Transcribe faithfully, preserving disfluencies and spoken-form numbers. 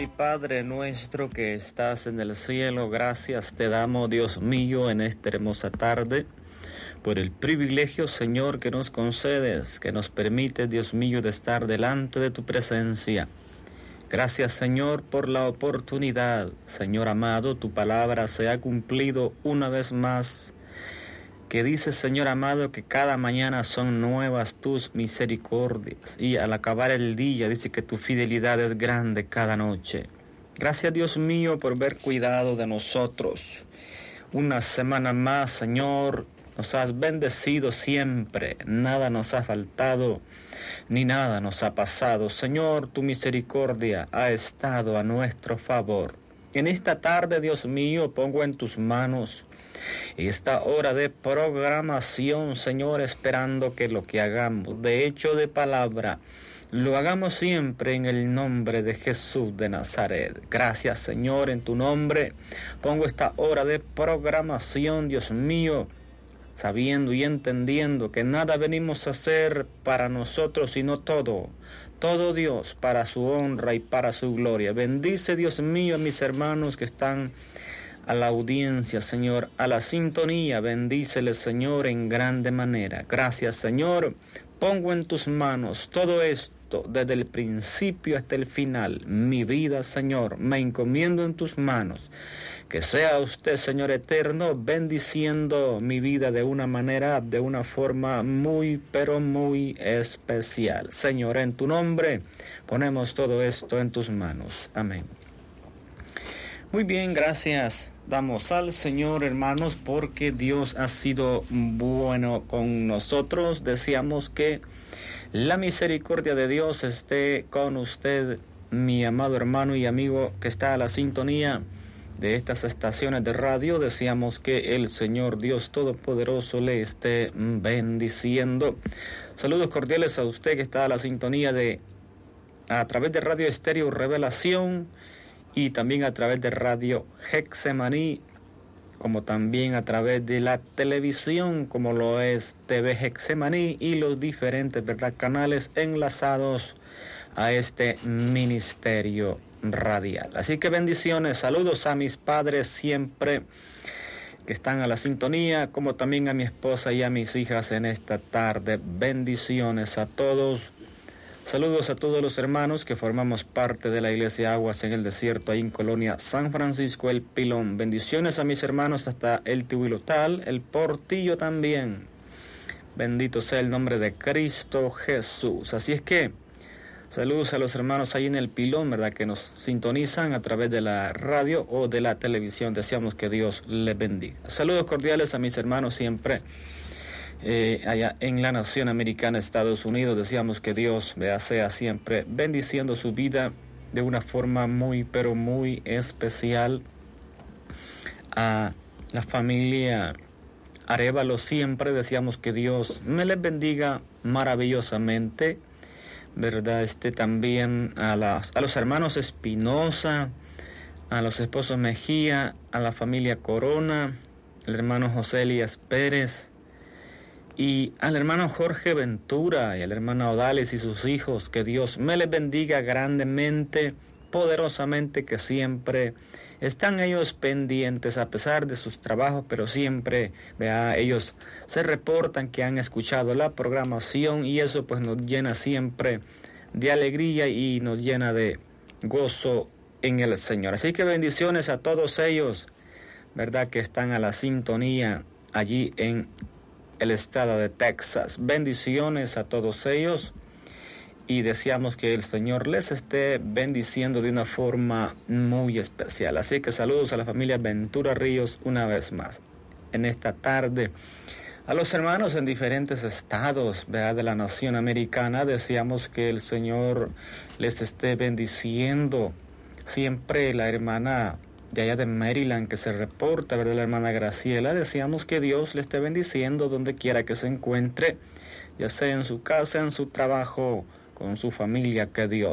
y Padre nuestro que estás en el cielo, gracias te damos, Dios mío, en esta hermosa tarde, por el privilegio, Señor, que nos concedes, que nos permite, Dios mío, de estar delante de tu presencia. Gracias, Señor, por la oportunidad. Señor amado, tu palabra se ha cumplido una vez más, que dice, Señor amado, que cada mañana son nuevas tus misericordias, y al acabar el día dice que tu fidelidad es grande cada noche. Gracias, Dios mío, por haber cuidado de nosotros. Una semana más, Señor, nos has bendecido siempre, nada nos ha faltado, ni nada nos ha pasado. Señor, tu misericordia ha estado a nuestro favor. En esta tarde, Dios mío, pongo en tus manos esta hora de programación, Señor, esperando que lo que hagamos, de hecho de palabra, lo hagamos siempre en el nombre de Jesús de Nazaret. Gracias, Señor, en tu nombre pongo esta hora de programación, Dios mío, sabiendo y entendiendo que nada venimos a hacer para nosotros, sino todo, todo Dios para su honra y para su gloria. Bendice, Dios mío, a mis hermanos que están a la audiencia, Señor, a la sintonía, bendíceles, Señor, en grande manera. Gracias, Señor, pongo en tus manos todo esto, desde el principio hasta el final. Mi vida, Señor, me encomiendo en tus manos. Que sea usted, Señor eterno, bendiciendo mi vida de una manera, de una forma muy, pero muy especial. Señor, en tu nombre ponemos todo esto en tus manos. Amén. Muy bien, gracias. Damos al Señor, hermanos, porque Dios ha sido bueno con nosotros. Deseamos que la misericordia de Dios esté con usted, mi amado hermano y amigo que está a la sintonía de estas estaciones de radio. Deseamos que el Señor Dios Todopoderoso le esté bendiciendo. Saludos cordiales a usted que está a la sintonía de a través de Radio Estéreo Revelación y también a través de Radio Getsemaní, como también a través de la televisión, como lo es T V Getsemaní y los diferentes, ¿verdad?, canales enlazados a este ministerio radial. Así que bendiciones, saludos a mis padres siempre que están a la sintonía, como también a mi esposa y a mis hijas en esta tarde. Bendiciones a todos. Saludos a todos los hermanos que formamos parte de la Iglesia Aguas en el Desierto, ahí en Colonia San Francisco El Pilón. Bendiciones a mis hermanos hasta el Tihuilotal, el Portillo también. Bendito sea el nombre de Cristo Jesús. Así es que saludos a los hermanos ahí en el Pilón, ¿verdad?, que nos sintonizan a través de la radio o de la televisión. Deseamos que Dios les bendiga. Saludos cordiales a mis hermanos siempre Eh, allá en la nación americana, Estados Unidos. Deseamos que Dios vea, sea siempre bendiciendo su vida de una forma muy, pero muy especial. A la familia Arevalo siempre deseamos que Dios me les bendiga maravillosamente, ¿verdad? Este también a, las, a los hermanos Espinosa, a los esposos Mejía, a la familia Corona, el hermano José Elías Pérez, y al hermano Jorge Ventura y al hermano Odales y sus hijos. Que Dios me les bendiga grandemente, poderosamente, que siempre están ellos pendientes a pesar de sus trabajos, pero siempre, vea, ellos se reportan que han escuchado la programación y eso pues nos llena siempre de alegría y nos llena de gozo en el Señor. Así que bendiciones a todos ellos, verdad, que están a la sintonía allí en el estado de Texas. Bendiciones a todos ellos y deseamos que el Señor les esté bendiciendo de una forma muy especial. Así que saludos a la familia Ventura Ríos una vez más en esta tarde. A los hermanos en diferentes estados, ¿verdad?, de la nación americana, deseamos que el Señor les esté bendiciendo. Siempre la hermana de allá de Maryland que se reporta, ¿verdad?, la hermana Graciela, deseamos que Dios le esté bendiciendo donde quiera que se encuentre, ya sea en su casa, en su trabajo, con su familia, que Dios